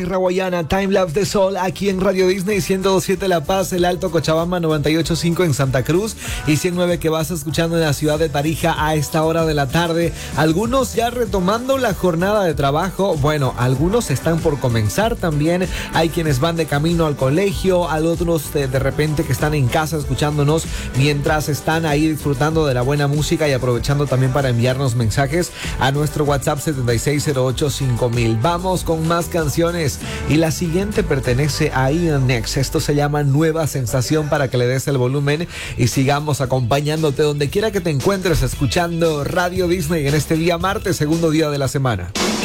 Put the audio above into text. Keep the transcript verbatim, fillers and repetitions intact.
Rawayana, Timelapse de Sol, aquí en Radio Disney, ciento dos punto siete La Paz, El Alto, Cochabamba, noventa y ocho punto cinco en Santa Cruz y ciento nueve que vas escuchando en la ciudad de Tarija a esta hora de la tarde. Algunos ya retomando la jornada de trabajo, bueno, algunos están por comenzar también. Hay quienes van de camino al colegio, hay otros de, de repente que están en casa escuchándonos mientras están ahí disfrutando de la buena música y aprovechando también para enviarnos mensajes a nuestro WhatsApp setenta y seis cero ocho cinco mil. Vamos con más canciones. Y la siguiente pertenece a Ian Next. Esto se llama Nueva Sensación, para que le des el volumen y sigamos acompañándote donde quiera que te encuentres escuchando Radio Disney en este día martes, segundo día de la semana.